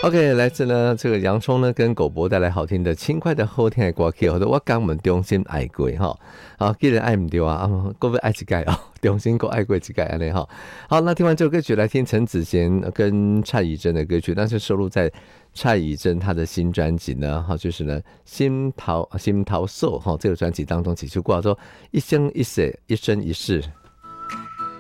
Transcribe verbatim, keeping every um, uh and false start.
OK， 来自呢这个洋葱呢跟狗博带来好听的轻快的好听的歌曲，或者我讲我们中心爱过哈，好，既然爱唔掉啊，啊，各位爱一盖哦，中心够爱过一盖安尼哈。好，那听完这首歌曲，来听陈子贤跟蔡宜珍的歌曲，那是收录在蔡宜珍她的新专辑呢，哈，就是呢心桃心桃寿哈这个专辑当中，几句话说一生一世，一生一世。